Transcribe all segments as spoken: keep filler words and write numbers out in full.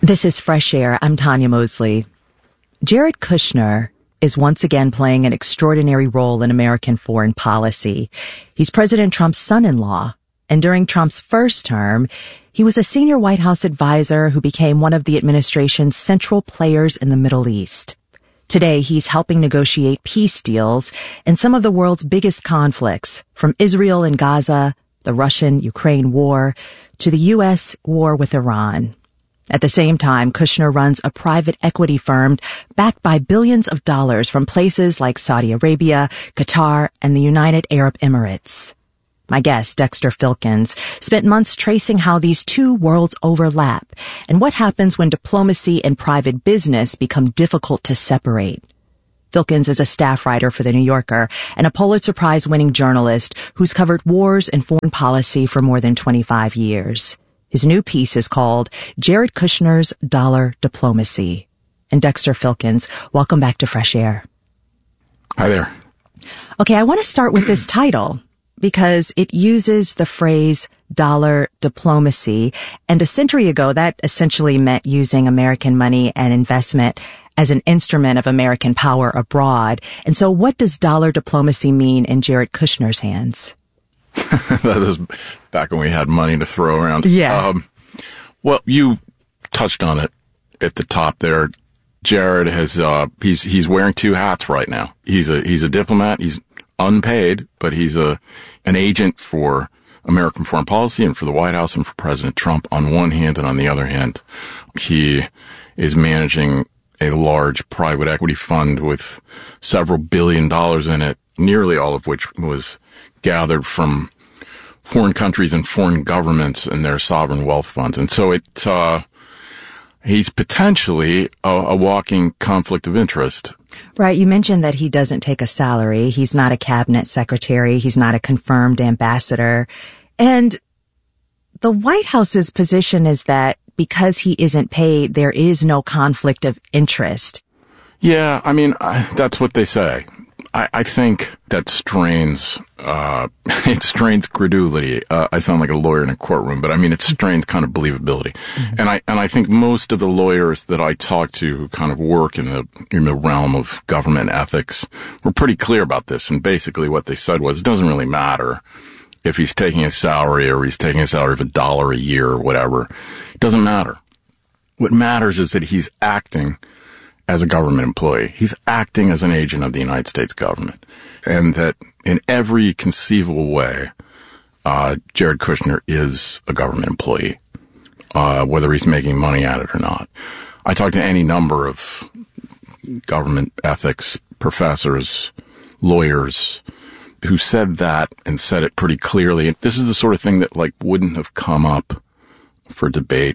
This is Fresh Air. I'm Tanya Mosley. Jared Kushner is once again playing an extraordinary role in American foreign policy. He's President Trump's son-in-law, and during Trump's first term, he was a senior White House advisor who became one of the administration's central players in the Middle East. Today, he's helping negotiate peace deals in some of the world's biggest conflicts, from Israel and Gaza, the Russian-Ukraine war, to the U S war with Iran. At the same time, Kushner runs a private equity firm backed by billions of dollars from places like Saudi Arabia, Qatar, and the United Arab Emirates. My guest, Dexter Filkins, spent months tracing how these two worlds overlap and what happens when diplomacy and private business become difficult to separate. Filkins is a staff writer for The New Yorker and a Pulitzer Prize-winning journalist who's covered wars and foreign policy for more than twenty-five years. His new piece is called Jared Kushner's Dollar Diplomacy. And Dexter Filkins, welcome back to Fresh Air. Hi there. Okay, I want to start with this title because it uses the phrase dollar diplomacy. And a century ago, that essentially meant using American money and investment as an instrument of American power abroad. And so what does dollar diplomacy mean in Jared Kushner's hands? That was back when we had money to throw around. Yeah. Um, well, you touched on it at the top there. Jared has, uh, he's, he's wearing two hats right now. He's a, he's a diplomat. He's unpaid, but he's a, an agent for American foreign policy and for the White House and for President Trump on one hand. And on the other hand, he is managing a large private equity fund with several billion dollars in it, nearly all of which was gathered from foreign countries and foreign governments and their sovereign wealth funds. And so it, uh, he's potentially a, a walking conflict of interest. Right. You mentioned that he doesn't take a salary. He's not a cabinet secretary. He's not a confirmed ambassador. And the White House's position is that because he isn't paid, there is no conflict of interest. Yeah. I mean, I, that's what they say. I, I think that strains, uh, it strains credulity. Uh, I sound like a lawyer in a courtroom, but I mean, it strains kind of believability. Mm-hmm. And I, and I think most of the lawyers that I talk to who kind of work in the, in the realm of government ethics were pretty clear about this. And basically what they said was, it doesn't really matter if he's taking a salary or he's taking a salary of a dollar a year or whatever. It doesn't matter. What matters is that he's acting as a government employee. He's acting as an agent of the United States government. And that in every conceivable way, uh, Jared Kushner is a government employee, uh, whether he's making money at it or not. I talked to any number of government ethics professors, lawyers, who said that and said it pretty clearly. And this is the sort of thing that, like, wouldn't have come up for debate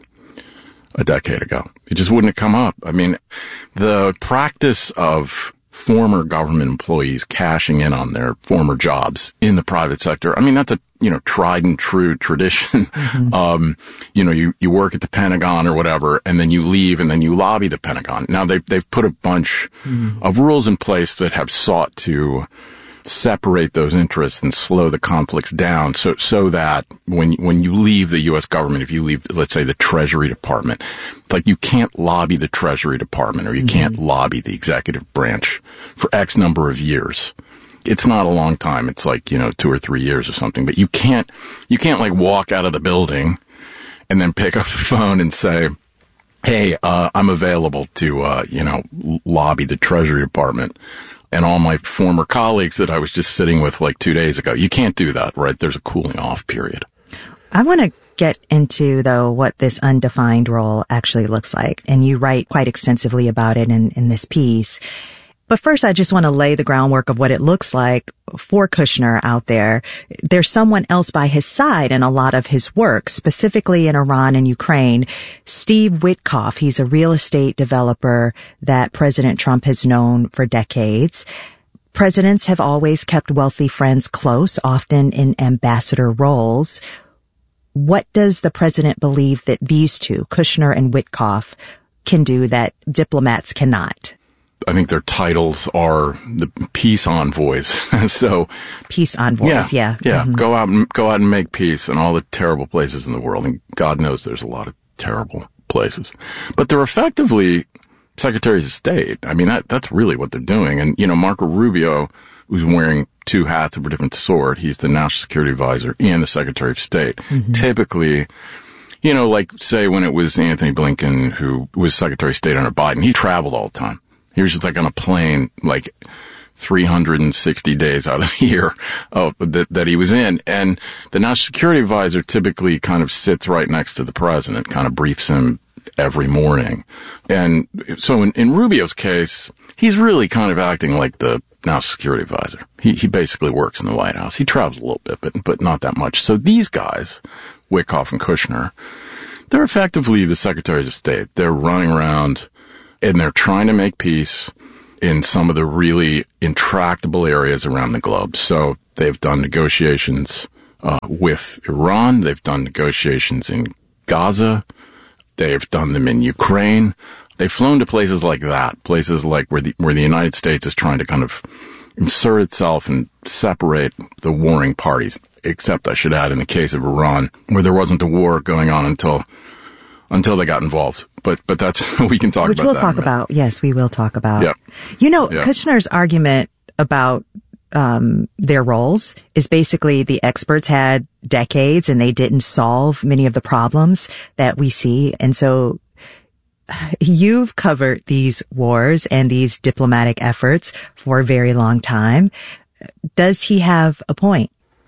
a decade ago. It just wouldn't have come up. I mean, the practice of former government employees cashing in on their former jobs in the private sector, I mean, that's a, you know, tried and true tradition. Mm-hmm. Um, you know, you, you work at the Pentagon or whatever, and then you leave and then you lobby the Pentagon. Now they've, they've put a bunch mm-hmm. of rules in place that have sought to separate those interests and slow the conflicts down so, so that when, when you leave the U S government, if you leave, let's say, the Treasury Department, like, you can't lobby the Treasury Department or you mm-hmm. can't lobby the executive branch for X number of years. It's not a long time. It's like, you know, two or three years or something, but you can't, you can't like walk out of the building and then pick up the phone and say, hey, uh, I'm available to, uh, you know, lobby the Treasury Department and all my former colleagues that I was just sitting with like two days ago. You can't do that, right? There's a cooling off period. I want to get into, though, what this undefined role actually looks like. And you write quite extensively about it in, in this piece. But first, I just want to lay the groundwork of what it looks like for Kushner out there. There's someone else by his side in a lot of his work, specifically in Iran and Ukraine. Steve Witkoff, he's a real estate developer that President Trump has known for decades. Presidents have always kept wealthy friends close, often in ambassador roles. What does the president believe that these two, Kushner and Witkoff, can do that diplomats cannot? I think their titles are the peace envoys. So peace envoys, yeah, yeah, yeah. Mm-hmm. Go out and go out and make peace in all the terrible places in the world, and God knows there's a lot of terrible places. But they're effectively secretaries of state. I mean, that, that's really what they're doing. And, you know, Marco Rubio, who's wearing two hats of a different sort, he's the national security advisor and the secretary of state. Mm-hmm. Typically, you know, like, say, when it was Anthony Blinken, who was secretary of state under Biden, he traveled all the time. He was just like on a plane, like, three hundred sixty days out of the year uh, that, that he was in. And the national security advisor typically kind of sits right next to the president, kind of briefs him every morning. And so in, in Rubio's case, he's really kind of acting like the national security advisor. He, he basically works in the White House. He travels a little bit, but, but not that much. So these guys, Witkoff and Kushner, they're effectively the secretaries of state. They're running around and they're trying to make peace in some of the really intractable areas around the globe. So they've done negotiations uh, with Iran. They've done negotiations in Gaza. They've done them in Ukraine. They've flown to places like that, places like where the, where the United States is trying to kind of insert itself and separate the warring parties. Except, I should add, in the case of Iran, where there wasn't a war going on until until they got involved. But but that's, we can talk Which about we'll that. Which we'll talk about. Yes, we will talk about. Yep. You know, yep. Kushner's argument about um their roles is basically the experts had decades and they didn't solve many of the problems that we see. And so you've covered these wars and these diplomatic efforts for a very long time. Does he have a point?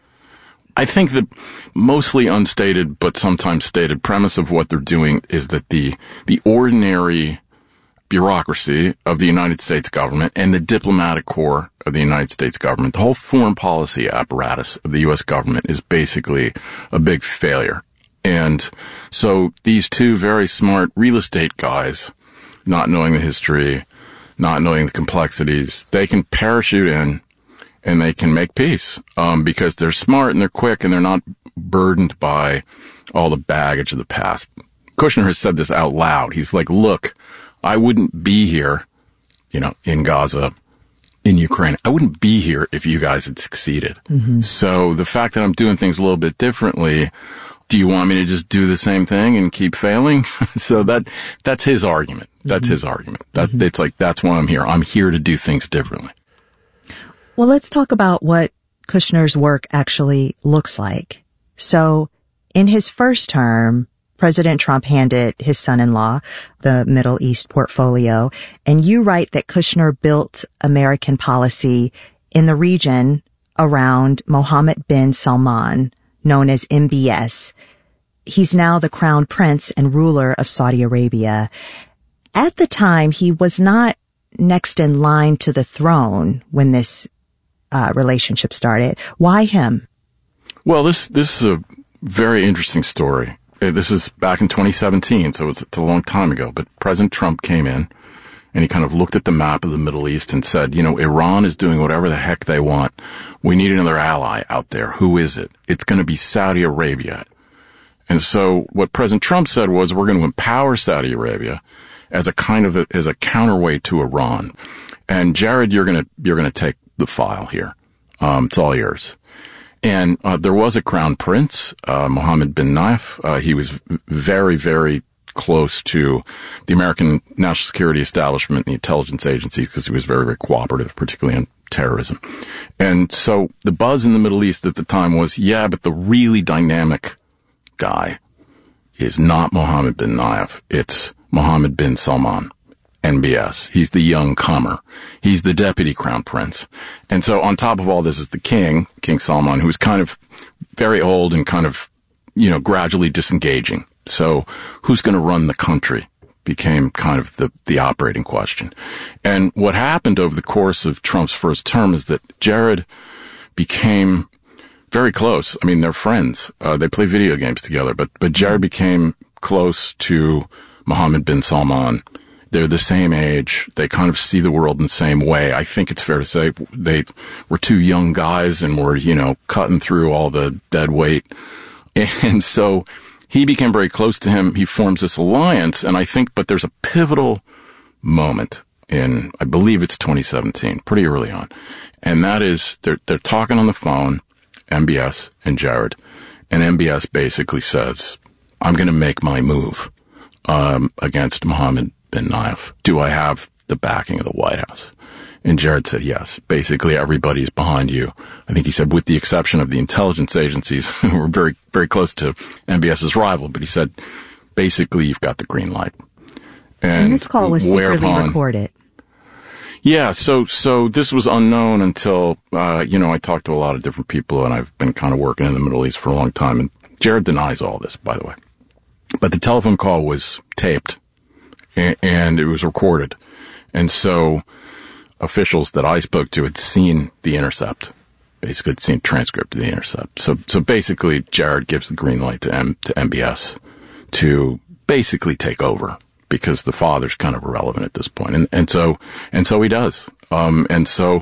I think the mostly unstated but sometimes stated premise of what they're doing is that the the ordinary bureaucracy of the United States government and the diplomatic corps of the United States government, the whole foreign policy apparatus of the U S government is basically a big failure. And so these two very smart real estate guys, not knowing the history, not knowing the complexities, they can parachute in and they can make peace, um, because they're smart and they're quick and they're not burdened by all the baggage of the past. Kushner has said this out loud. He's like, look, I wouldn't be here, you know, in Gaza, in Ukraine. I wouldn't be here if you guys had succeeded. Mm-hmm. So the fact that I'm doing things a little bit differently, do you want me to just do the same thing and keep failing? So that, that's his argument. That's mm-hmm. his argument. That, mm-hmm. It's like, that's why I'm here. I'm here to do things differently. Well, let's talk about what Kushner's work actually looks like. So in his first term, President Trump handed his son-in-law the Middle East portfolio, and you write that Kushner built American policy in the region around Mohammed bin Salman, known as M B S. He's now the crown prince and ruler of Saudi Arabia. At the time, he was not next in line to the throne when this uh, relationship started. Why him? Well, this this is a very interesting story. This is back in twenty seventeen, so it's, it's a long time ago. But President Trump came in and he kind of looked at the map of the Middle East and said, you know, Iran is doing whatever the heck they want. We need another ally out there. Who is it? It's going to be Saudi Arabia. And so what President Trump said was, we're going to empower Saudi Arabia as a kind of a, as a counterweight to Iran. And Jared, you're going to you're going to take the file here. Um, it's all yours. And uh, there was a crown prince, uh, Mohammed bin Nayef. Uh, he was very, very close to the American national security establishment and the intelligence agencies because he was very, very cooperative, particularly on terrorism. And so the buzz in the Middle East at the time was, yeah, but the really dynamic guy is not Mohammed bin Nayef. It's Mohammed bin Salman, M B S. He's the young comer. He's the deputy crown prince. And so on top of all this is the king, King Salman, who's kind of very old and kind of, you know, gradually disengaging. So who's going to run the country became kind of the, the operating question. And what happened over the course of Trump's first term is that Jared became very close. I mean, they're friends. Uh, they play video games together, but, but Jared became close to Mohammed bin Salman. They're the same age. They kind of see the world in the same way. I think it's fair to say they were two young guys and were, you know, cutting through all the dead weight. And so he became very close to him. He forms this alliance. And I think, but there's a pivotal moment in, I believe it's twenty seventeen, pretty early on. And that is they're, they're talking on the phone, M B S and Jared. And M B S basically says, I'm going to make my move. um, against Mohammed bin Nayef. Do I have the backing of the White House? And Jared said yes. Basically, everybody's behind you. I think he said, with the exception of the intelligence agencies, who were very, very close to MBS's rival. But he said, basically, you've got the green light. And, and this call was secretly whereupon, recorded. Yeah, so so this was unknown until, uh, you know, I talked to a lot of different people, and I've been kind of working in the Middle East for a long time. And Jared denies all this, by the way. But the telephone call was taped, and, and it was recorded. And so officials that I spoke to had seen the intercept, basically had seen transcript of the intercept. So so basically, Jared gives the green light to M, to M B S to basically take over, because the father's kind of irrelevant at this point. And, and so, and so he does. Um, and so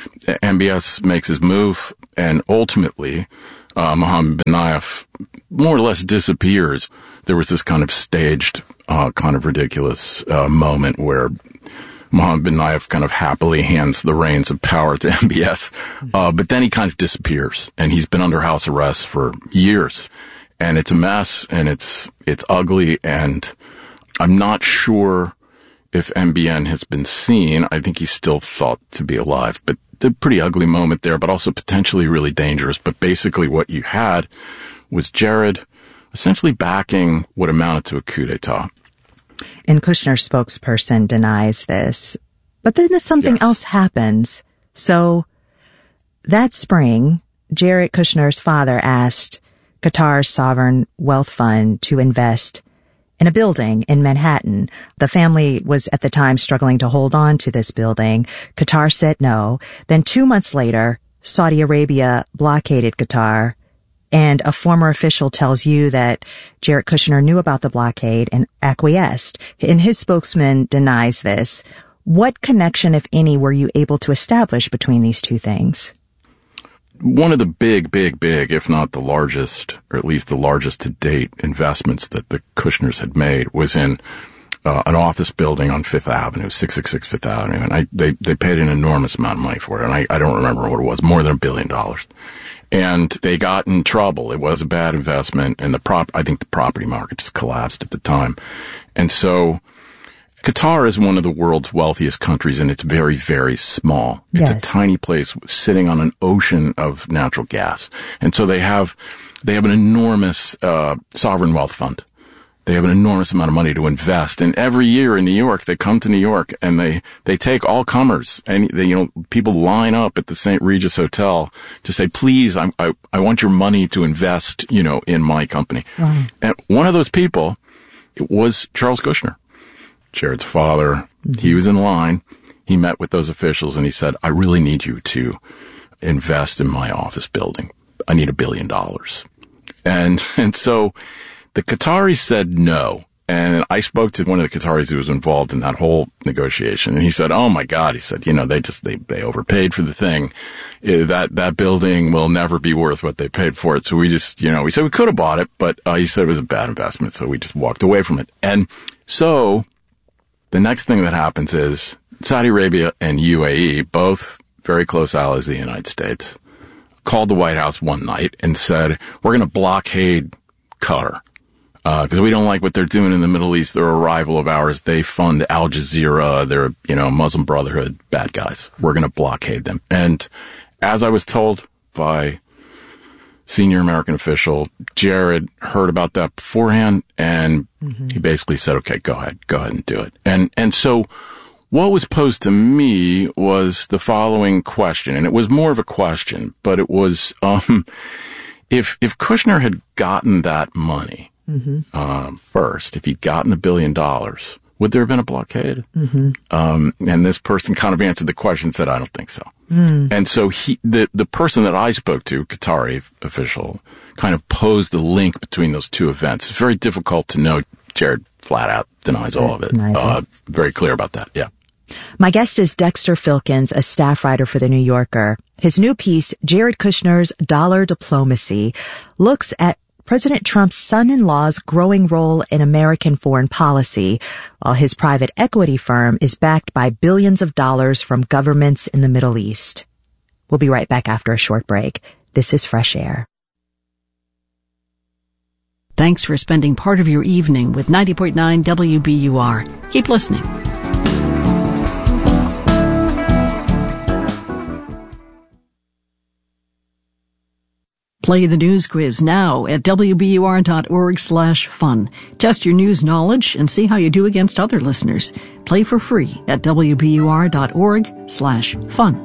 M B S makes his move, and ultimately, uh, Mohammed bin Nayef more or less disappears. There was this kind of staged, uh, kind of ridiculous, uh, moment where Mohammed bin Nayef kind of happily hands the reins of power to M B S. Uh, but then he kind of disappears, and he's been under house arrest for years. And it's a mess, and it's, it's ugly, and I'm not sure if M B N has been seen. I think he's still thought to be alive, but a pretty ugly moment there, but also potentially really dangerous. But basically what you had was Jared essentially backing what amounted to a coup d'etat. And Kushner's spokesperson denies this. But then something Yes. else happens. So that spring, Jared Kushner's father asked Qatar's sovereign wealth fund to invest in a building in Manhattan. The family was at the time struggling to hold on to this building. Qatar said no. Then two months later, Saudi Arabia blockaded Qatar, and a former official tells you that Jared Kushner knew about the blockade and acquiesced. And his spokesman denies this. What connection, if any, were you able to establish between these two things? One of the big, big, big, if not the largest, or at least the largest to date investments that the Kushners had made was in uh, an office building on Fifth Avenue, six six six Fifth Avenue. And I, they, they paid an enormous amount of money for it. And I, I don't remember what it was, more than a billion dollars. And they got in trouble. It was a bad investment, and the prop, I think the property market just collapsed at the time. And so Qatar is one of the world's wealthiest countries, and it's very, very small. It's Yes. a tiny place sitting on an ocean of natural gas. And so they have, they have an enormous, uh, sovereign wealth fund. They have an enormous amount of money to invest. And every year in New York, they come to New York and they, they take all comers, and they, you know, people line up at the Saint Regis Hotel to say, please, I'm, I, I want your money to invest, you know, in my company. Wow. And one of those people, it was Charles Kushner, Jared's father. Mm-hmm. He was in line. He met with those officials and he said, I really need you to invest in my office building. I need a billion dollars. And, and so the Qataris said no. And I spoke to one of the Qataris who was involved in that whole negotiation. And he said, oh my God, he said, you know, they just, they, they overpaid for the thing. Uh, that, that building will never be worth what they paid for it. So we just, you know, we said we could have bought it, but uh, he said it was a bad investment. So we just walked away from it. And so the next thing that happens is Saudi Arabia and U A E, both very close allies of the United States, called the White House one night and said, we're going to blockade Qatar. Because uh, we don't like what they're doing in the Middle East. They're a rival of ours. They fund Al Jazeera. They're, you know, Muslim Brotherhood bad guys. We're going to blockade them. And as I was told by senior American official, Jared heard about that beforehand, and mm-hmm. he basically said, okay, go ahead. Go ahead and do it. And, and so what was posed to me was the following question, and it was more of a question, but it was, um, if, if Kushner had gotten that money, Mm-hmm. Um, first, if he'd gotten a billion dollars, would there have been a blockade? Mm-hmm. Um, and this person kind of answered the question and said, I don't think so. Mm. And so he, the, the person that I spoke to, Qatari official, kind of posed the link between those two events. It's very difficult to know. Jared flat out denies all of it. Uh, very clear about that. Yeah. My guest is Dexter Filkins, a staff writer for The New Yorker. His new piece, Jared Kushner's Dollar Diplomacy, looks at President Trump's son-in-law's growing role in American foreign policy, while his private equity firm is backed by billions of dollars from governments in the Middle East. We'll be right back after a short break. This is Fresh Air. Thanks for spending part of your evening with ninety point nine W B U R. Keep listening. Play the news quiz now at W B U R dot org slash fun. Test your news knowledge and see how you do against other listeners. Play for free at W B U R dot org slash fun.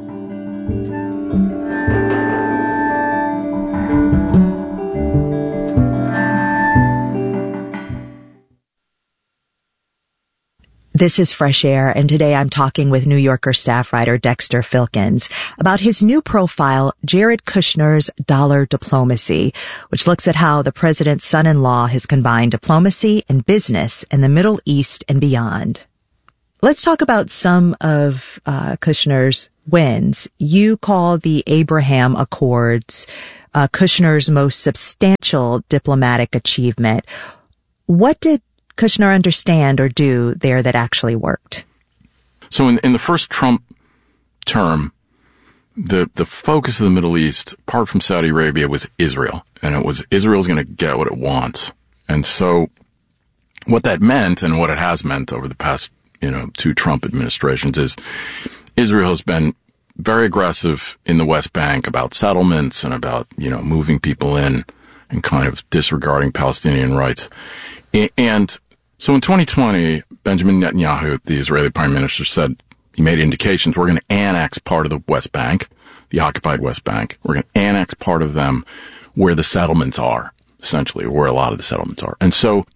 This is Fresh Air, and today I'm talking with New Yorker staff writer Dexter Filkins about his new profile, Jared Kushner's Dollar Diplomacy, which looks at how the president's son-in-law has combined diplomacy and business in the Middle East and beyond. Let's talk about some of uh, Kushner's wins. You call the Abraham Accords uh, Kushner's most substantial diplomatic achievement. What did Kushner understand or do there that actually worked? So in, in the first Trump term, the, the focus of the Middle East, apart from Saudi Arabia, was Israel. And it was Israel's going to get what it wants. And so what that meant and what it has meant over the past, you know, two Trump administrations is Israel has been very aggressive in the West Bank about settlements and about, you know, moving people in and kind of disregarding Palestinian rights. And so in twenty twenty, Benjamin Netanyahu, the Israeli prime minister, said he made indications we're going to annex part of the West Bank, the occupied West Bank. We're going to annex part of them where the settlements are, essentially, where a lot of the settlements are. And so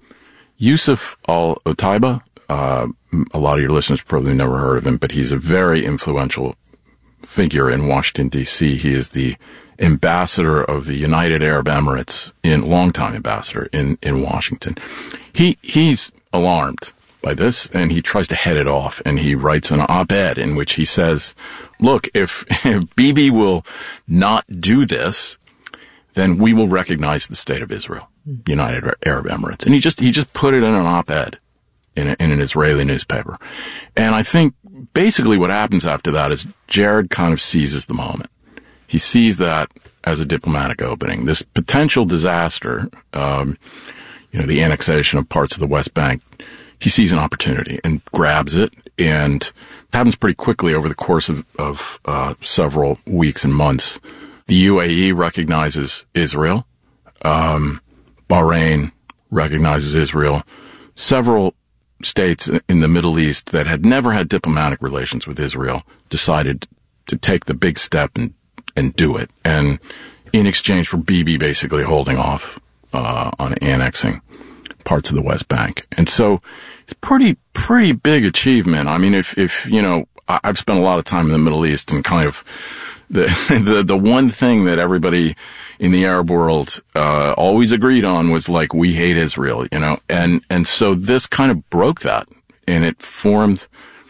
Yusuf al-Otaiba, uh, a lot of your listeners probably never heard of him, but he's a very influential figure in Washington, D C. He is the ambassador of the United Arab Emirates, in longtime ambassador in, in Washington. He, he's alarmed by this and he tries to head it off, and he writes an op-ed in which he says, look, if, if Bibi will not do this, then we will recognize the state of Israel, United Arab Emirates. And he just, he just put it in an op-ed in, a, in an Israeli newspaper. And I think basically what happens after that is Jared kind of seizes the moment. He sees that as a diplomatic opening. This potential disaster, um, you know, the annexation of parts of the West Bank, he sees an opportunity and grabs it, and it happens pretty quickly over the course of, of uh, several weeks and months. The U A E recognizes Israel. Um, Bahrain recognizes Israel. Several states in the Middle East that had never had diplomatic relations with Israel decided to take the big step and and do it. And in exchange for Bibi basically holding off, uh, on annexing parts of the West Bank. And so it's pretty, pretty big achievement. I mean, if, if, you know, I've spent a lot of time in the Middle East, and kind of the, the, the one thing that everybody in the Arab world, uh, always agreed on was like, we hate Israel, you know, and, and so this kind of broke that, and it formed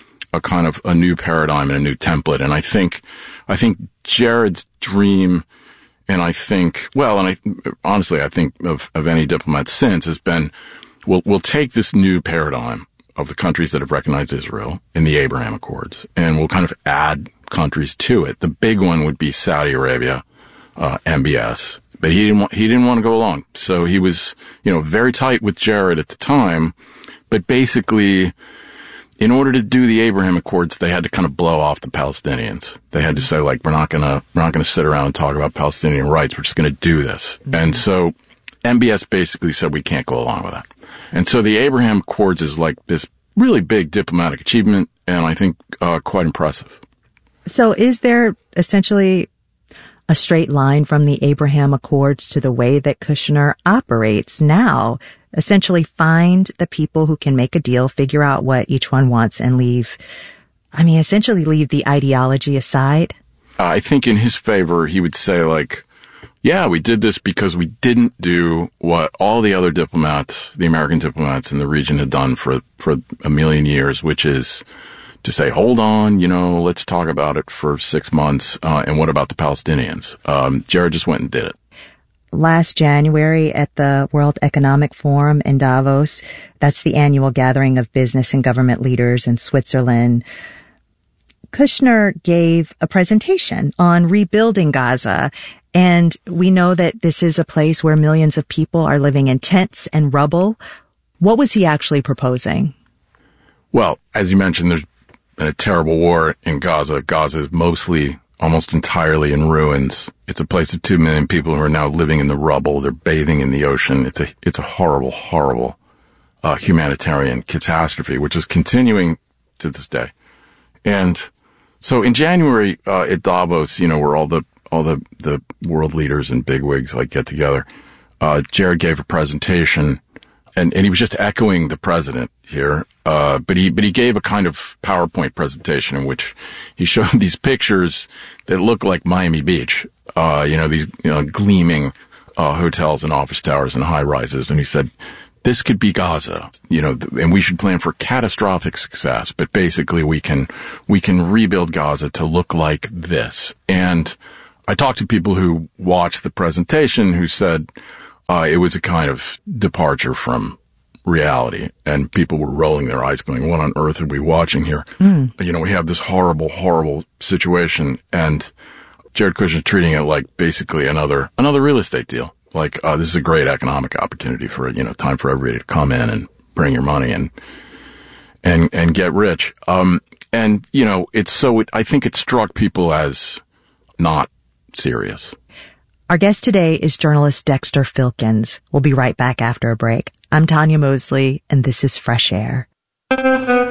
a kind of a new paradigm and a new template. And I think, I think Jared's dream, and I think, well, and I, honestly, I think of, of any diplomat since has been, we'll, we'll take this new paradigm of the countries that have recognized Israel in the Abraham Accords, and we'll kind of add countries to it. The big one would be Saudi Arabia, uh, M B S, but he didn't want, he didn't want to go along. So he was, you know, very tight with Jared at the time, but basically, in order to do the Abraham Accords, they had to kind of blow off the Palestinians. They had to say, like, we're not gonna, we're not gonna sit around and talk about Palestinian rights. We're just gonna do this. Mm-hmm. And so M B S basically said we can't go along with that. And so the Abraham Accords is like this really big diplomatic achievement, and I think, uh, quite impressive. So is there essentially a straight line from the Abraham Accords to the way that Kushner operates now? Essentially find the people who can make a deal, figure out what each one wants, and leave, I mean, essentially leave the ideology aside? Uh, I think in his favor, he would say, like, yeah, we did this because we didn't do what all the other diplomats, the American diplomats in the region had done for, for a million years, which is to say, hold on, you know, let's talk about it for six months. Uh, and what about the Palestinians? Um, Jared just went and did it. Last January at the World Economic Forum in Davos, that's the annual gathering of business and government leaders in Switzerland, Kushner gave a presentation on rebuilding Gaza, and we know that this is a place where millions of people are living in tents and rubble. What was he actually proposing? Well, as you mentioned, there's been a terrible war in Gaza. Gaza is mostly, almost entirely in ruins. It's a place of two million people who are now living in the rubble. They're bathing in the ocean. It's a, it's a horrible, horrible uh, humanitarian catastrophe, which is continuing to this day. And so in January, uh, at Davos, you know, where all the, all the, the world leaders and bigwigs like get together, uh, Jared gave a presentation and, and he was just echoing the president here. Uh, but he, but he gave a kind of PowerPoint presentation in which he showed these pictures that look like Miami Beach. Uh, you know, these, you know, gleaming, uh, hotels and office towers and high rises. And he said, this could be Gaza, you know, and we should plan for catastrophic success, but basically we can, we can rebuild Gaza to look like this. And I talked to people who watched the presentation who said, uh, it was a kind of departure from reality, and people were rolling their eyes going, what on earth are we watching here? Mm. You know, we have this horrible, horrible situation, and Jared Kushner treating it like basically another, another real estate deal. Like, uh, this is a great economic opportunity for, you know, time for everybody to come in and bring your money and, and, and get rich. Um, and, you know, it's so, it, I think it struck people as not serious. Our guest today is journalist Dexter Filkins. We'll be right back after a break. I'm Tanya Mosley, and this is Fresh Air.